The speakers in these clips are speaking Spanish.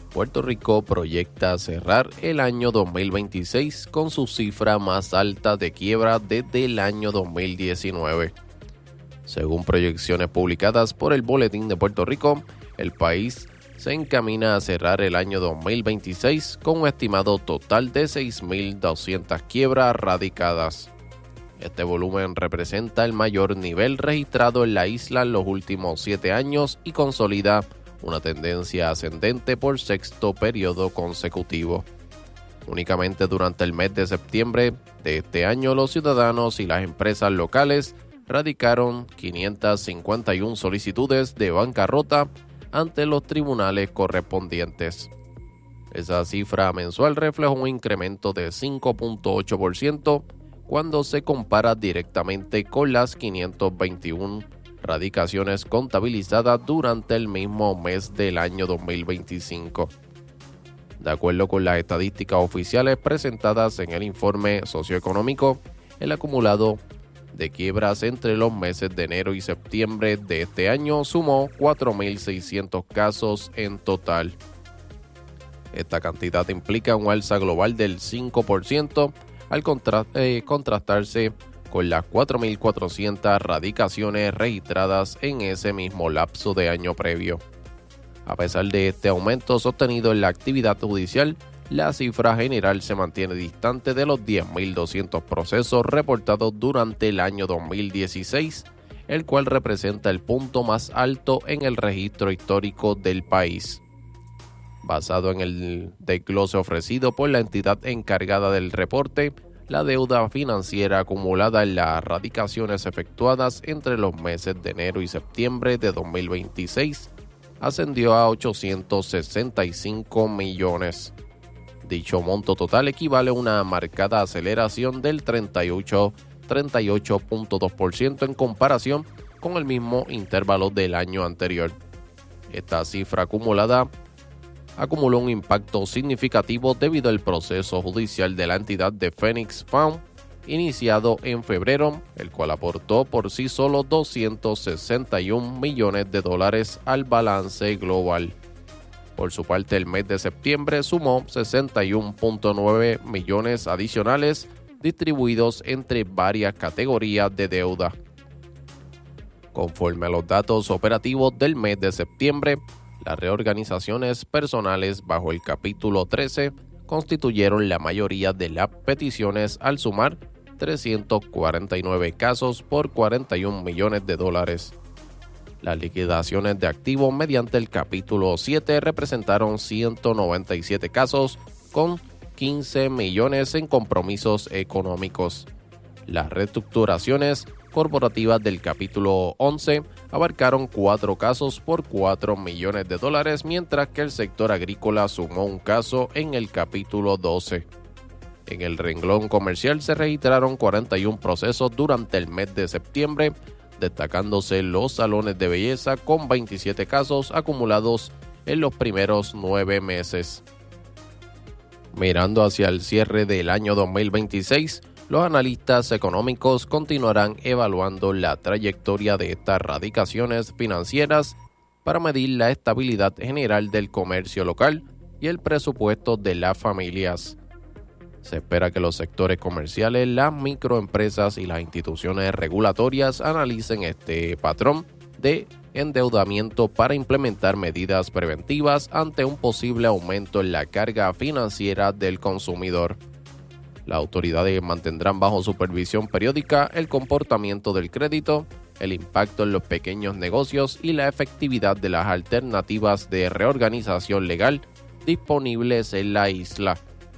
Puerto Rico proyecta cerrar el año 2026 con su cifra más alta de quiebra desde el año 2019. Según proyecciones publicadas por el Boletín de Puerto Rico, el país se encamina a cerrar el año 2026 con un estimado total de 6.200 quiebras radicadas. Este volumen representa el mayor nivel registrado en la isla en los últimos 7 años y consolida una tendencia ascendente por sexto periodo consecutivo. Únicamente durante el mes de septiembre de este año, los ciudadanos y las empresas locales radicaron 551 solicitudes de bancarrota ante los tribunales correspondientes. Esa cifra mensual refleja un incremento de 5.8% cuando se compara directamente con las 521 radicaciones contabilizadas durante el mismo mes del año 2025. De acuerdo con las estadísticas oficiales presentadas en el informe socioeconómico, el acumulado de quiebras entre los meses de enero y septiembre de este año sumó 4.600 casos en total. Esta cantidad implica un alza global del 5% al contrastarse con las 4.400 radicaciones registradas en ese mismo lapso de año previo. A pesar de este aumento sostenido en la actividad judicial, la cifra general se mantiene distante de los 10.200 procesos reportados durante el año 2016, el cual representa el punto más alto en el registro histórico del país. Basado en el desglose ofrecido por la entidad encargada del reporte, la deuda financiera acumulada en las radicaciones efectuadas entre los meses de enero y septiembre de 2026 ascendió a 865 millones. Dicho monto total equivale a una marcada aceleración del 38.2% en comparación con el mismo intervalo del año anterior. Esta cifra acumuló un impacto significativo debido al proceso judicial de la entidad de Phoenix Fund, iniciado en febrero, el cual aportó por sí solo $261 millones al balance global. Por su parte, el mes de septiembre sumó 61.9 millones adicionales distribuidos entre varias categorías de deuda. Conforme a los datos operativos del mes de septiembre, las reorganizaciones personales bajo el capítulo 13 constituyeron la mayoría de las peticiones al sumar 349 casos por $41 millones. Las liquidaciones de activos mediante el capítulo 7 representaron 197 casos con 15 millones en compromisos económicos. Las reestructuraciones corporativas del capítulo 11 abarcaron 4 casos por $4 millones, mientras que el sector agrícola sumó un caso en el capítulo 12. En el renglón comercial se registraron 41 procesos durante el mes de septiembre, destacándose los salones de belleza con 27 casos acumulados en los primeros 9 meses. Mirando hacia el cierre del año 2026, los analistas económicos continuarán evaluando la trayectoria de estas radicaciones financieras para medir la estabilidad general del comercio local y el presupuesto de las familias. Se espera que los sectores comerciales, las microempresas y las instituciones regulatorias analicen este patrón de endeudamiento para implementar medidas preventivas ante un posible aumento en la carga financiera del consumidor. Las autoridades mantendrán bajo supervisión periódica el comportamiento del crédito, el impacto en los pequeños negocios y la efectividad de las alternativas de reorganización legal disponibles en la isla.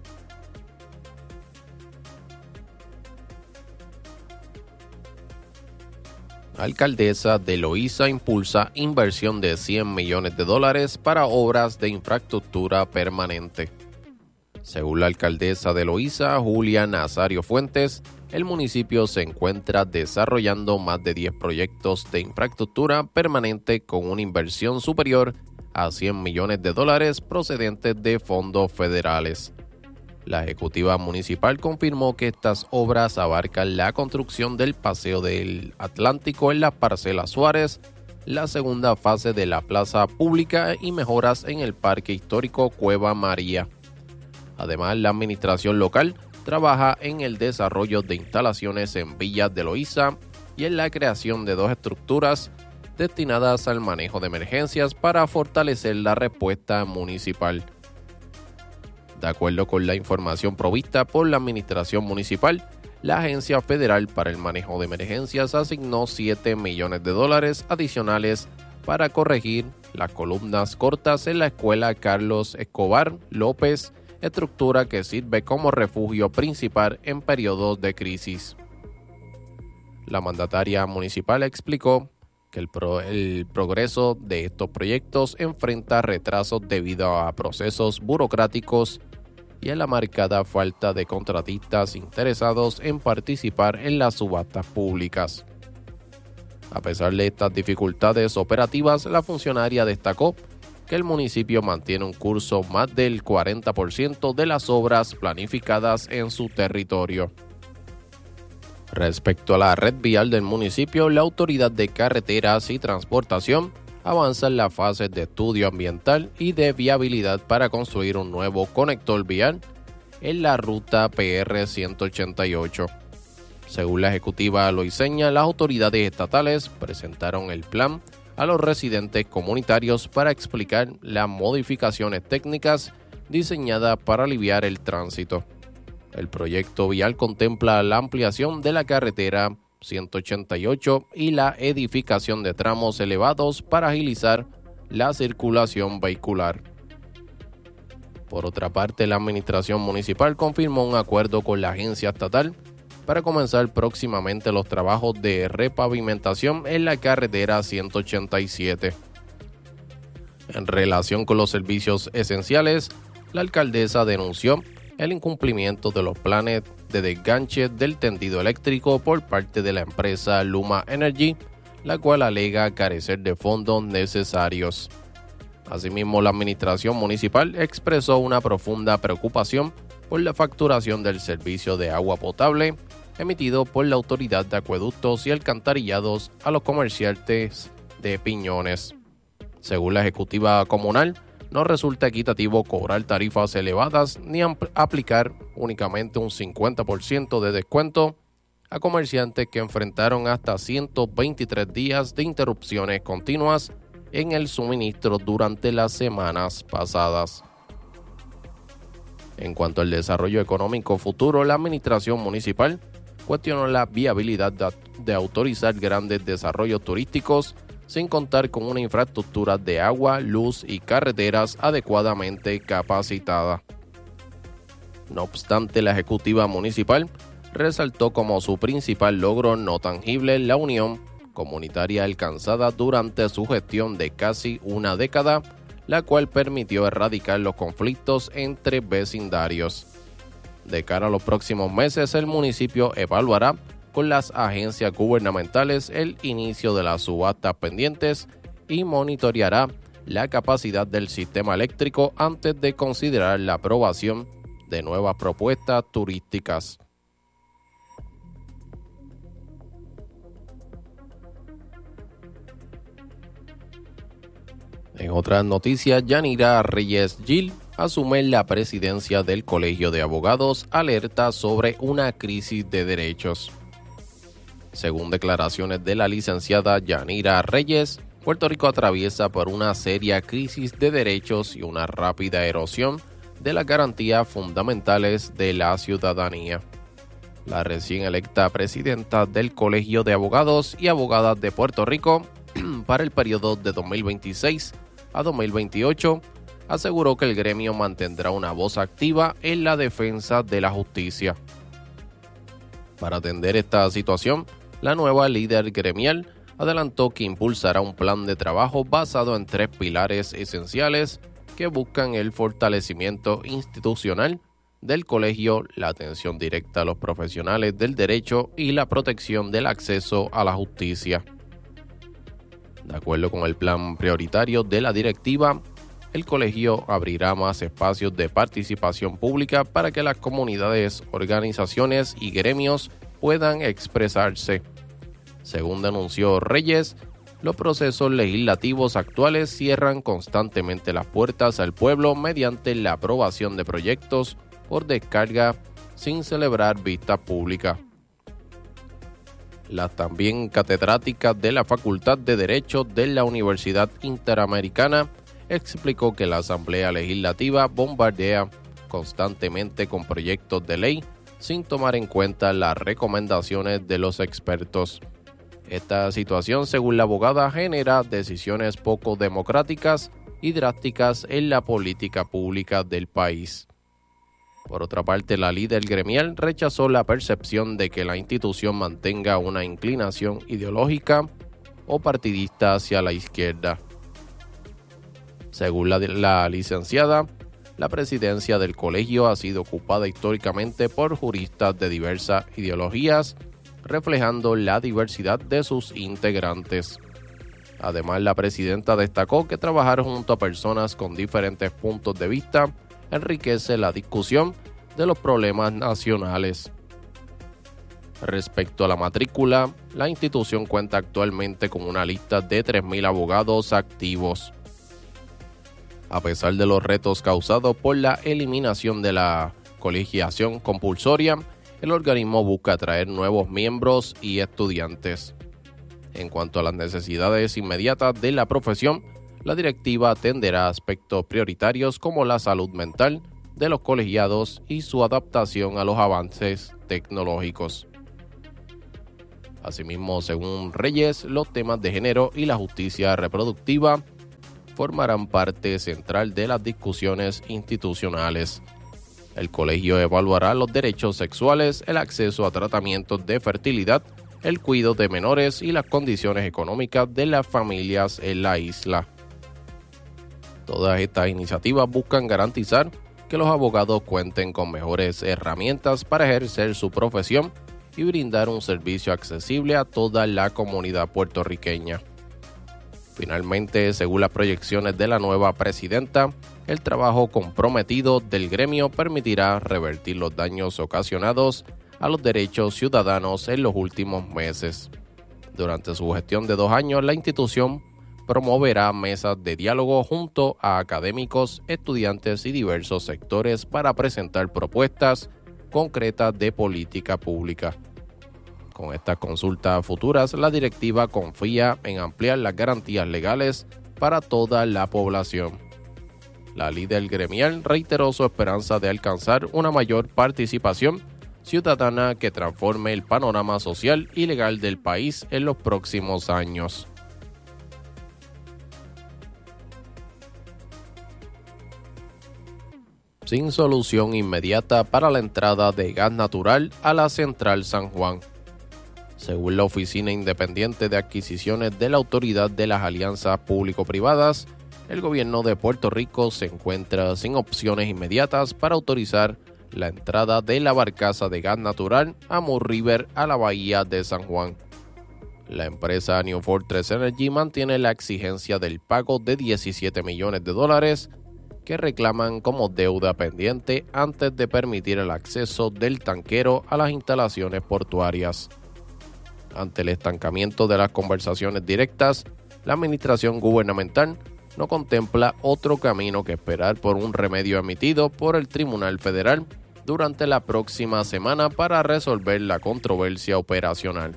Alcaldesa de Loíza impulsa inversión de $100 millones para obras de infraestructura permanente. Según la alcaldesa de Loíza, Julia Nazario Fuentes, el municipio se encuentra desarrollando más de 10 proyectos de infraestructura permanente con una inversión superior a $100 millones procedentes de fondos federales. La ejecutiva municipal confirmó que estas obras abarcan la construcción del Paseo del Atlántico en la Parcela Suárez, la segunda fase de la plaza pública y mejoras en el parque histórico Cueva María. Además, la administración local trabaja en el desarrollo de instalaciones en Villas de Loíza y en la creación de 2 estructuras destinadas al manejo de emergencias para fortalecer la respuesta municipal. De acuerdo con la información provista por la administración municipal, la Agencia Federal para el Manejo de Emergencias asignó $7 millones adicionales para corregir las columnas cortas en la escuela Carlos Escobar López, estructura que sirve como refugio principal en periodos de crisis. La mandataria municipal explicó que el progreso de estos proyectos enfrenta retrasos debido a procesos burocráticos y a la marcada falta de contratistas interesados en participar en las subastas públicas. A pesar de estas dificultades operativas, la funcionaria destacó que el municipio mantiene un curso más del 40% de las obras planificadas en su territorio. Respecto a la red vial del municipio, la Autoridad de Carreteras y Transportación avanza en la fase de estudio ambiental y de viabilidad para construir un nuevo conector vial en la ruta PR 188. Según la ejecutiva loiseña, las autoridades estatales presentaron el plan a los residentes comunitarios para explicar las modificaciones técnicas diseñadas para aliviar el tránsito. El proyecto vial contempla la ampliación de la carretera 188 y la edificación de tramos elevados para agilizar la circulación vehicular. Por otra parte, la administración municipal confirmó un acuerdo con la agencia estatal para comenzar próximamente los trabajos de repavimentación en la carretera 187. En relación con los servicios esenciales, la alcaldesa denunció el incumplimiento de los planes de desganche del tendido eléctrico por parte de la empresa Luma Energy, la cual alega carecer de fondos necesarios. Asimismo, la administración municipal expresó una profunda preocupación por la facturación del servicio de agua potable emitido por la Autoridad de Acueductos y Alcantarillados a los comerciantes de Piñones. Según la ejecutiva comunal, no resulta equitativo cobrar tarifas elevadas ni aplicar únicamente un 50% de descuento a comerciantes que enfrentaron hasta 123 días de interrupciones continuas en el suministro durante las semanas pasadas. En cuanto al desarrollo económico futuro, la administración municipal cuestionó la viabilidad de autorizar grandes desarrollos turísticos sin contar con una infraestructura de agua, luz y carreteras adecuadamente capacitada. No obstante, la ejecutiva municipal resaltó como su principal logro no tangible la unión comunitaria alcanzada durante su gestión de casi una década, la cual permitió erradicar los conflictos entre vecindarios. De cara a los próximos meses, el municipio evaluará con las agencias gubernamentales el inicio de las subastas pendientes y monitoreará la capacidad del sistema eléctrico antes de considerar la aprobación de nuevas propuestas turísticas. En otras noticias, Yanira Reyes Gil asume la presidencia del Colegio de Abogados, alerta sobre una crisis de derechos. Según declaraciones de la licenciada Yanira Reyes, Puerto Rico atraviesa por una seria crisis de derechos y una rápida erosión de las garantías fundamentales de la ciudadanía. La recién electa presidenta del Colegio de Abogados y Abogadas de Puerto Rico para el periodo de 2026 a 2028 aseguró que el gremio mantendrá una voz activa en la defensa de la justicia. Para atender esta situación, la nueva líder gremial adelantó que impulsará un plan de trabajo basado en 3 pilares esenciales que buscan el fortalecimiento institucional del colegio, la atención directa a los profesionales del derecho y la protección del acceso a la justicia. De acuerdo con el plan prioritario de la directiva, el colegio abrirá más espacios de participación pública para que las comunidades, organizaciones y gremios puedan expresarse. Según denunció Reyes, los procesos legislativos actuales cierran constantemente las puertas al pueblo mediante la aprobación de proyectos por descarga sin celebrar vistas públicas. La también catedrática de la Facultad de Derecho de la Universidad Interamericana explicó que la Asamblea Legislativa bombardea constantemente con proyectos de ley sin tomar en cuenta las recomendaciones de los expertos. Esta situación, según la abogada, genera decisiones poco democráticas y drásticas en la política pública del país. Por otra parte, la líder gremial rechazó la percepción de que la institución mantenga una inclinación ideológica o partidista hacia la izquierda. Según la licenciada, la presidencia del colegio ha sido ocupada históricamente por juristas de diversas ideologías, reflejando la diversidad de sus integrantes. Además, la presidenta destacó que trabajar junto a personas con diferentes puntos de vista enriquece la discusión de los problemas nacionales. Respecto a la matrícula, la institución cuenta actualmente con una lista de 3.000 abogados activos. A pesar de los retos causados por la eliminación de la colegiación compulsoria, el organismo busca atraer nuevos miembros y estudiantes. En cuanto a las necesidades inmediatas de la profesión, la directiva atenderá aspectos prioritarios como la salud mental de los colegiados y su adaptación a los avances tecnológicos. Asimismo, según Reyes, los temas de género y la justicia reproductiva formarán parte central de las discusiones institucionales. El colegio evaluará los derechos sexuales, el acceso a tratamientos de fertilidad, el cuidado de menores y las condiciones económicas de las familias en la isla. Todas estas iniciativas buscan garantizar que los abogados cuenten con mejores herramientas para ejercer su profesión y brindar un servicio accesible a toda la comunidad puertorriqueña. Finalmente, según las proyecciones de la nueva presidenta, el trabajo comprometido del gremio permitirá revertir los daños ocasionados a los derechos ciudadanos en los últimos meses. Durante su gestión de 2 años, la institución promoverá mesas de diálogo junto a académicos, estudiantes y diversos sectores para presentar propuestas concretas de política pública. Con estas consultas futuras, la directiva confía en ampliar las garantías legales para toda la población. La líder gremial reiteró su esperanza de alcanzar una mayor participación ciudadana que transforme el panorama social y legal del país en los próximos años. Sin solución inmediata para la entrada de gas natural a la Central San Juan. Según la Oficina Independiente de Adquisiciones de la Autoridad de las Alianzas Público-Privadas, el gobierno de Puerto Rico se encuentra sin opciones inmediatas para autorizar la entrada de la barcaza de gas natural a Moore River a la bahía de San Juan. La empresa New Fortress Energy mantiene la exigencia del pago de $17 millones que reclaman como deuda pendiente antes de permitir el acceso del tanquero a las instalaciones portuarias. Ante el estancamiento de las conversaciones directas, la administración gubernamental no contempla otro camino que esperar por un remedio emitido por el Tribunal Federal durante la próxima semana para resolver la controversia operacional.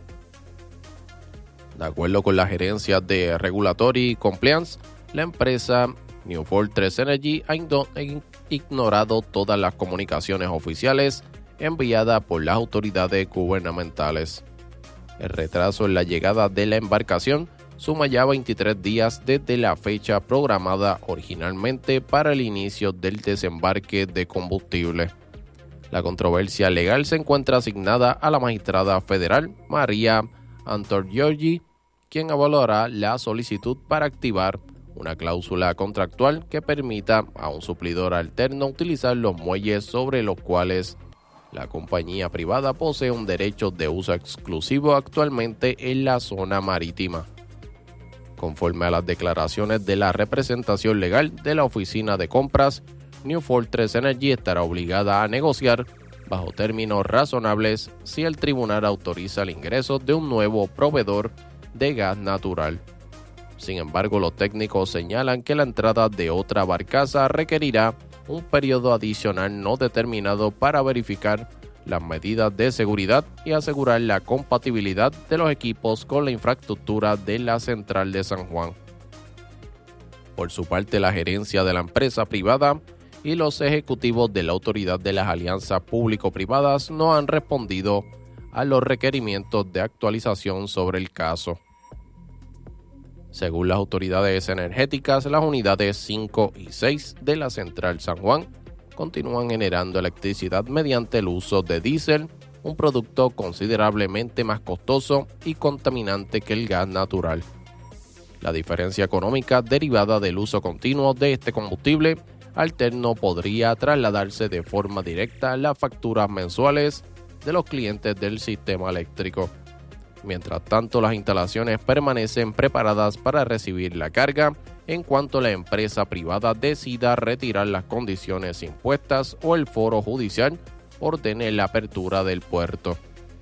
De acuerdo con la gerencia de Regulatory Compliance, la empresa New Fortress Energy ha ignorado todas las comunicaciones oficiales enviadas por las autoridades gubernamentales. El retraso en la llegada de la embarcación suma ya 23 días desde la fecha programada originalmente para el inicio del desembarque de combustible. La controversia legal se encuentra asignada a la magistrada federal María Antorgiorgi, quien evaluará la solicitud para activar una cláusula contractual que permita a un suplidor alterno utilizar los muelles sobre los cuales la compañía privada posee un derecho de uso exclusivo actualmente en la zona marítima. Conforme a las declaraciones de la representación legal de la Oficina de Compras, New Fortress Energy estará obligada a negociar bajo términos razonables si el tribunal autoriza el ingreso de un nuevo proveedor de gas natural. Sin embargo, los técnicos señalan que la entrada de otra barcaza requerirá un periodo adicional no determinado para verificar las medidas de seguridad y asegurar la compatibilidad de los equipos con la infraestructura de la central de San Juan. Por su parte, la gerencia de la empresa privada y los ejecutivos de la Autoridad de las Alianzas Público-Privadas no han respondido a los requerimientos de actualización sobre el caso. Según las autoridades energéticas, las unidades 5 y 6 de la central San Juan continúan generando electricidad mediante el uso de diésel, un producto considerablemente más costoso y contaminante que el gas natural. La diferencia económica derivada del uso continuo de este combustible alterno podría trasladarse de forma directa a las facturas mensuales de los clientes del sistema eléctrico. Mientras tanto, las instalaciones permanecen preparadas para recibir la carga en cuanto la empresa privada decida retirar las condiciones impuestas o el foro judicial ordene la apertura del puerto.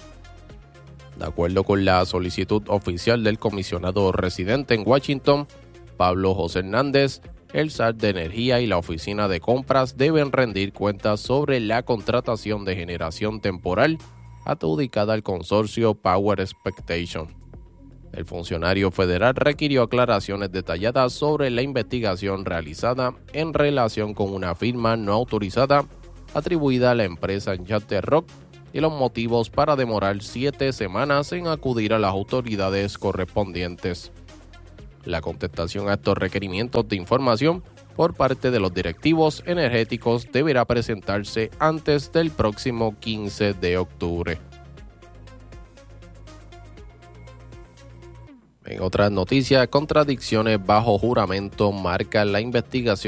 De acuerdo con la solicitud oficial del comisionado residente en Washington, Pablo José Hernández, el SAR de Energía y la Oficina de Compras deben rendir cuentas sobre la contratación de generación temporal adjudicada al consorcio Power Expectation. El funcionario federal requirió aclaraciones detalladas sobre la investigación realizada en relación con una firma no autorizada atribuida a la empresa Enchanted Rock y los motivos para demorar 7 semanas en acudir a las autoridades correspondientes. La contestación a estos requerimientos de información por parte de los directivos energéticos deberá presentarse antes del próximo 15 de octubre. En otras noticias, contradicciones bajo juramento marcan la investigación